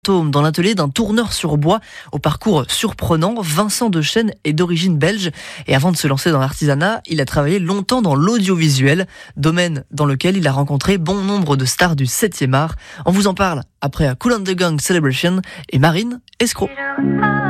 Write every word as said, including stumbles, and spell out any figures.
Dans l'atelier d'un tourneur sur bois au parcours surprenant, Vincent Dechêne est d'origine belge et avant de se lancer dans l'artisanat, il a travaillé longtemps dans l'audiovisuel, domaine dans lequel il a rencontré bon nombre de stars du septième art. On vous en parle après Kool and the Gang Celebration et Marine Escroc.